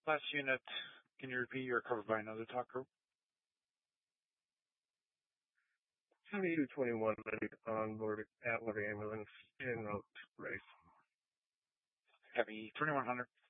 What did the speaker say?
Last unit, can you repeat you're covered by another talk group? 2221 on board Atwood ambulance en route race. Heavy 2100.